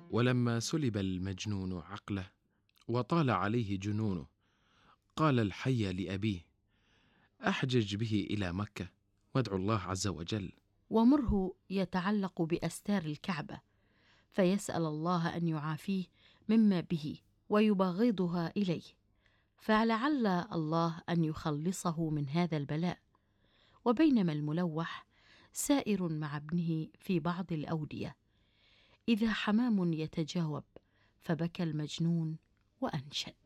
ولما سلب المجنون عقله وطال عليه جنونه، قال الحي لأبيه: أحجج به إلى مكة وادعو الله عز وجل. ومره يتعلق بأستار الكعبة فيسأل الله أن يعافيه مما به ويبغضها إليه، فلعل الله أن يخلصه من هذا البلاء. وبينما الملوح سائر مع ابنه في بعض الأودية، إذا حمام يتجاوب، فبكى المجنون وأنشد: